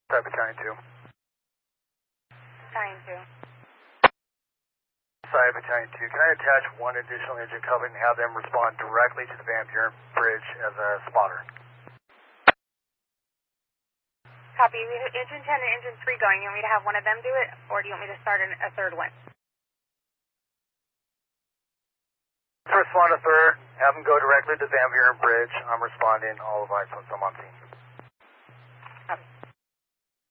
Side Battalion 2. Battalion 2. Side Battalion 2. Can I attach one additional engine cover and have them respond directly to the Van Buren Bridge as a spotter? Copy. We have engine 10 and engine 3 going. You want me to have one of them do it, or do you want me to start a third one? First one, a third. Have them go directly to the Van Buren Bridge. I'm responding all of I once I'm on scene. Copy.